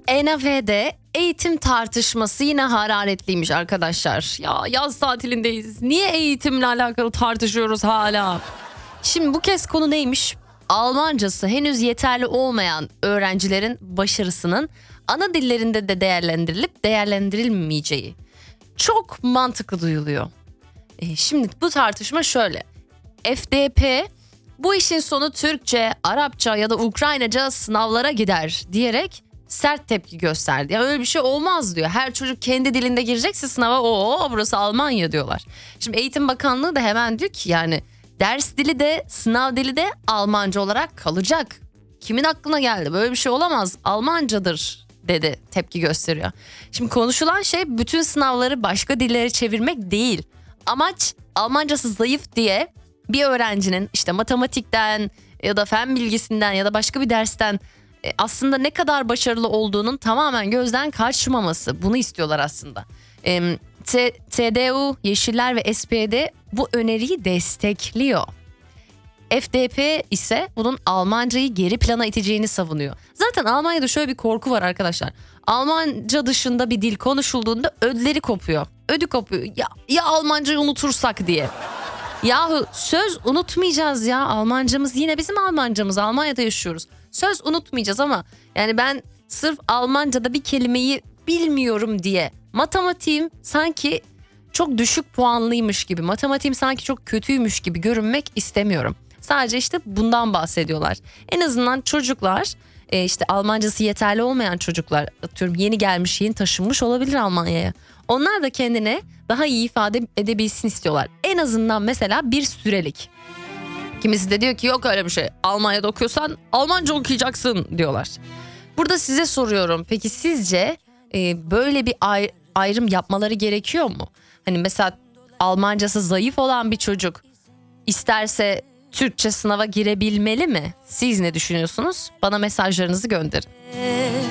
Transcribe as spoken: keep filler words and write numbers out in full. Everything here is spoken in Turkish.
N F D'de eğitim tartışması yine hararetliymiş arkadaşlar. Ya yaz tatilindeyiz. Niye eğitimle alakalı tartışıyoruz hala? Şimdi bu kez konu neymiş? Almancası henüz yeterli olmayan öğrencilerin başarısının ana dillerinde de değerlendirilip değerlendirilmeyeceği. Çok mantıklı duyuluyor. E şimdi bu tartışma şöyle. F D P bu işin sonu Türkçe, Arapça ya da Ukraynaca sınavlara gider diyerek sert tepki gösterdi. Ya öyle bir şey olmaz diyor. Her çocuk kendi dilinde girecekse sınava o burası Almanya diyorlar. Şimdi Eğitim Bakanlığı da hemen diyor ki yani ders dili de sınav dili de Almanca olarak kalacak. Kimin aklına geldi? Böyle bir şey olamaz. Almancadır dedi, tepki gösteriyor. Şimdi konuşulan şey bütün sınavları başka dillere çevirmek değil. Amaç Almancası zayıf diye bir öğrencinin işte matematikten ya da fen bilgisinden ya da başka bir dersten aslında ne kadar başarılı olduğunun tamamen gözden kaçmaması. Bunu istiyorlar aslında. E, T- TDU, Yeşiller ve S P D bu öneriyi destekliyor. F D P ise bunun Almancayı geri plana iteceğini savunuyor. Zaten Almanya'da şöyle bir korku var arkadaşlar. Almanca dışında bir dil konuşulduğunda ödleri kopuyor. Ödü kopuyor. Ya, ya Almancayı unutursak diye. Yahu söz unutmayacağız ya. Almancamız yine bizim Almancamız. Almanya'da yaşıyoruz. Söz unutmayacağız ama yani ben sırf Almanca'da bir kelimeyi bilmiyorum diye matematiğim sanki çok düşük puanlıymış gibi, matematiğim sanki çok kötüymüş gibi görünmek istemiyorum. Sadece işte bundan bahsediyorlar. En azından çocuklar e, işte Almancası yeterli olmayan çocuklar, atıyorum yeni gelmiş, yeni taşınmış olabilir Almanya'ya. Onlar da kendine daha iyi ifade edebilsin istiyorlar. En azından mesela bir sürelik. Kimisi de diyor ki yok öyle bir şey. Almanya'da okuyorsan Almanca okuyacaksın diyorlar. Burada size soruyorum. Peki sizce e, böyle bir ay- ayrım yapmaları gerekiyor mu? Hani mesela Almancası zayıf olan bir çocuk isterse Türkçe sınava girebilmeli mi? Siz ne düşünüyorsunuz? Bana mesajlarınızı gönderin.